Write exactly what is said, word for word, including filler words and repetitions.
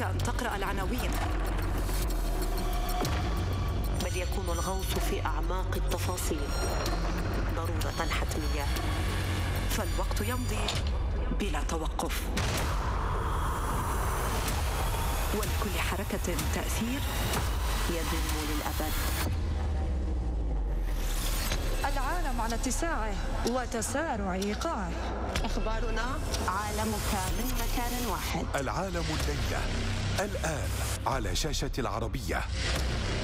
عليك أن تقرأ العناوين، بل يكون الغوص في أعماق التفاصيل ضرورة حتمية، فالوقت يمضي بلا توقف، ولكل حركة تأثير يدوم للأبد. العالم على اتساعه وتسارع إيقاعه. أخبارنا عالمك من مكان واحد. العالم الليلة الآن على شاشة العربية.